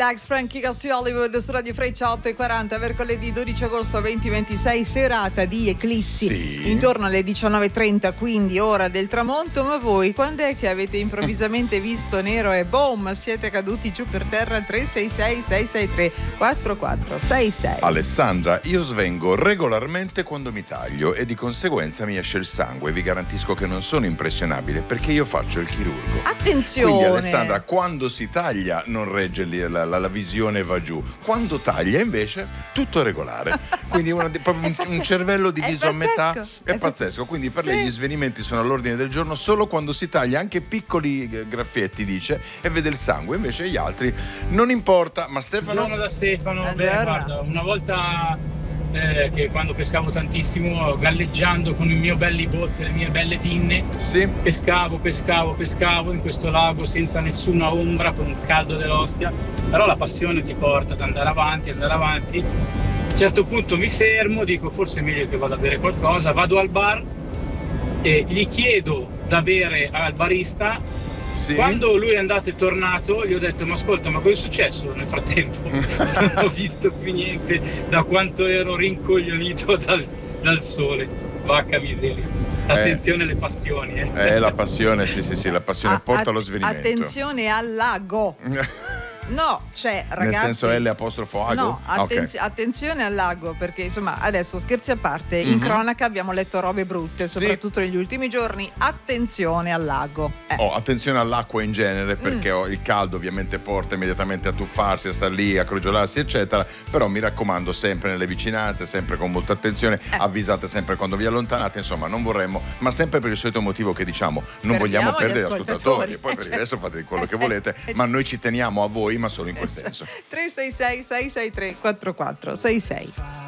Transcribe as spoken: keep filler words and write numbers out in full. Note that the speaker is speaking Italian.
Relax, Frankie Cassi Hollywood su Radio Freccia otto e quaranta, mercoledì dodici agosto duemilaventisei, serata di eclissi, sì. intorno alle diciannove e trenta, quindi ora del tramonto. Ma voi quando è che avete improvvisamente visto nero e boom, siete caduti giù per terra? Tre sei sei sei sei tre quattro quattro sei sei. Alessandra, io svengo regolarmente quando mi taglio e di conseguenza mi esce il sangue. Vi garantisco che non sono impressionabile perché io faccio il chirurgo. Attenzione! Quindi Alessandra, quando si taglia non regge lì, la, la, la visione va giù. Quando taglia invece tutto è regolare. Quindi una, proprio un, un cervello diviso a metà è, è pazzesco. Quindi per sì. lei gli svenimenti sono all'ordine del giorno solo quando si taglia, anche piccoli graffietti dice, e vede il sangue. Invece gli altri non importa. Ma Stefano? Buongiorno da Stefano. Beh, guarda, una volta eh, che quando pescavo tantissimo, galleggiando con il mio belli boat, le mie belle pinne, sì. pescavo, pescavo, pescavo in questo lago senza nessuna ombra, con il caldo dell'ostia, però la passione ti porta ad andare avanti, andare avanti. A un certo punto mi fermo, dico forse è meglio che vada a bere qualcosa, vado al bar e gli chiedo da bere al barista. Sì. Quando lui è andato e tornato gli ho detto ma ascolta, ma cosa è successo nel frattempo? Non ho visto più niente da quanto ero rincoglionito dal, dal sole. Vacca miseria. Attenzione eh. alle passioni eh. eh la passione sì sì sì la passione ah, porta allo svenimento. Attenzione al lago. No, cioè ragazzi, nel senso L apostrofo ago? No, attenz- okay. attenzione al lago, perché insomma adesso scherzi a parte, in mm-hmm. cronaca abbiamo letto robe brutte, soprattutto sì. negli ultimi giorni. Attenzione al lago. Eh. Oh, attenzione all'acqua in genere, perché mm. oh, il caldo ovviamente porta immediatamente a tuffarsi, a star lì, a crogiolarsi eccetera, però mi raccomando sempre nelle vicinanze, sempre con molta attenzione, eh. avvisate sempre quando vi allontanate, insomma non vorremmo, ma sempre per il solito motivo che diciamo non Perdiamo vogliamo perdere gli ascoltatori, ascoltatori, poi per il resto fate quello che volete, ma noi ci teniamo a voi, ma solo in quel senso. tre sei sei sei sei tre quattro quattro sei sei.